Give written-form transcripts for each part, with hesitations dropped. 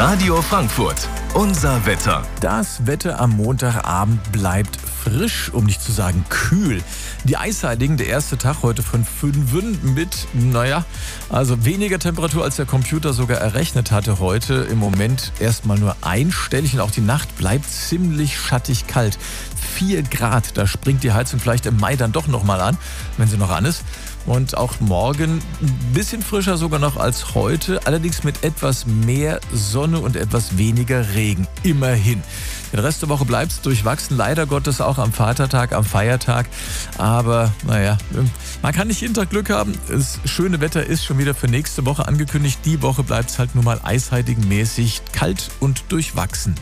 Radio Frankfurt, unser Wetter. Das Wetter am Montagabend bleibt frisch, um nicht zu sagen kühl. Die Eisheiligen, der erste Tag heute von 5 mit, also weniger Temperatur als der Computer sogar errechnet hatte heute. Im Moment erstmal nur einstellig und auch die Nacht bleibt ziemlich schattig kalt. 4 Grad, da springt die Heizung vielleicht im Mai dann doch nochmal an, wenn sie noch an ist. Und auch morgen ein bisschen frischer sogar noch als heute, allerdings mit etwas mehr Sonne und etwas weniger Regen, immerhin. Den Rest der Woche bleibt es durchwachsen, leider Gottes auch am Vatertag, am Feiertag. Aber man kann nicht jeden Tag Glück haben. Das schöne Wetter ist schon wieder für nächste Woche angekündigt. Die Woche bleibt es halt nur mal eisheiligenmäßig kalt und durchwachsen.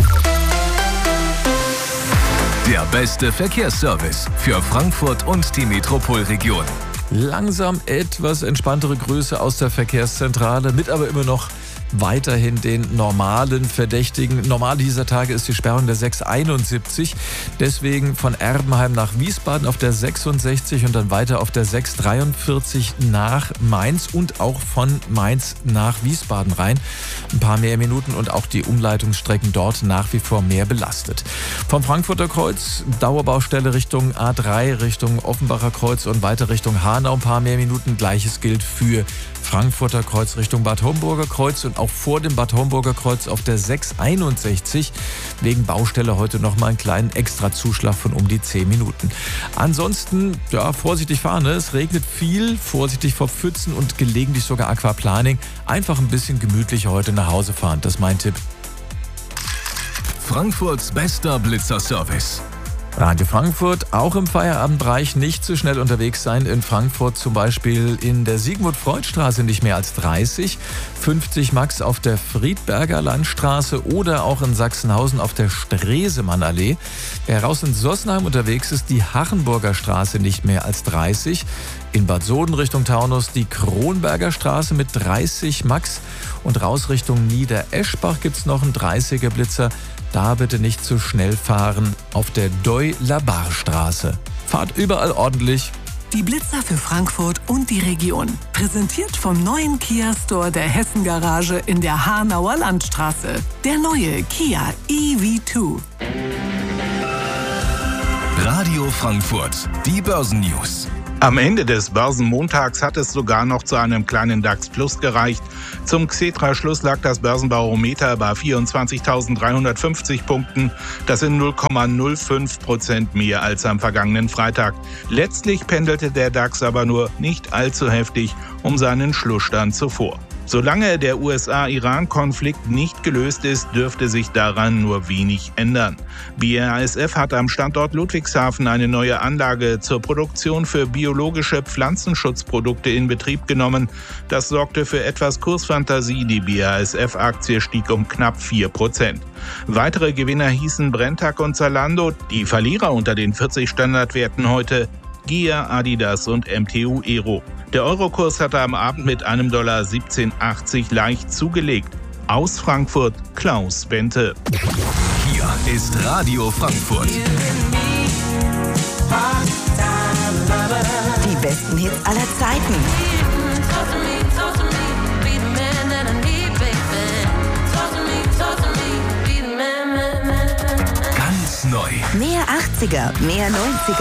Der beste Verkehrsservice für Frankfurt und die Metropolregion. Langsam etwas entspanntere Grüße aus der Verkehrszentrale, mit aber immer noch weiterhin den normalen Verdächtigen. Normal dieser Tage ist die Sperrung der 671. Deswegen von Erbenheim nach Wiesbaden auf der 66 und dann weiter auf der 643 nach Mainz und auch von Mainz nach Wiesbaden rein. Ein paar mehr Minuten und auch die Umleitungsstrecken dort nach wie vor mehr belastet. Vom Frankfurter Kreuz, Dauerbaustelle Richtung A3, Richtung Offenbacher Kreuz und weiter Richtung Hanau ein paar mehr Minuten. Gleiches gilt für Frankfurter Kreuz Richtung Bad Homburger Kreuz und auch vor dem Bad Homburger Kreuz auf der 661 wegen Baustelle heute nochmal einen kleinen Extrazuschlag von um die 10 Minuten. Ansonsten, vorsichtig fahren, es regnet viel, vorsichtig vor Pfützen und gelegentlich sogar Aquaplaning. Einfach ein bisschen gemütlicher heute nach Hause fahren, das ist mein Tipp. Frankfurts bester Blitzerservice. Radio Frankfurt, auch im Feierabendbereich nicht zu schnell unterwegs sein. In Frankfurt zum Beispiel in der Sigmund-Freud-Straße nicht mehr als 30, 50 Max auf der Friedberger Landstraße oder auch in Sachsenhausen auf der Stresemannallee. Wer raus in Sossenheim unterwegs ist, die Hachenburger Straße nicht mehr als 30. In Bad Soden Richtung Taunus die Kronberger Straße mit 30 Max und raus Richtung Niedereschbach gibt's noch einen 30er Blitzer. Da bitte nicht zu schnell fahren auf der Doy-Labar-Straße. Fahrt überall ordentlich. Die Blitzer für Frankfurt und die Region. Präsentiert vom neuen Kia Store der Hessen Garage in der Hanauer Landstraße. Der neue Kia EV2. Radio Frankfurt, die Börsennews. Am Ende des Börsenmontags hat es sogar noch zu einem kleinen DAX Plus gereicht. Zum Xetra-Schluss lag das Börsenbarometer bei 24.350 Punkten. Das sind 0,05% mehr als am vergangenen Freitag. Letztlich pendelte der DAX aber nur nicht allzu heftig um seinen Schlussstand zuvor. Solange der USA-Iran-Konflikt nicht gelöst ist, dürfte sich daran nur wenig ändern. BASF hat am Standort Ludwigshafen eine neue Anlage zur Produktion für biologische Pflanzenschutzprodukte in Betrieb genommen. Das sorgte für etwas Kursfantasie. Die BASF-Aktie stieg um knapp 4%. Weitere Gewinner hießen Brenntag und Zalando. Die Verlierer unter den 40 Standardwerten heute: GEA, Adidas und MTU Aero. Der Eurokurs hatte am Abend mit einem $17,80 leicht zugelegt. Aus Frankfurt, Klaus Bente. Hier ist Radio Frankfurt. Die besten Hits aller Zeiten. Ganz neu. Mehr 80er, mehr 90er.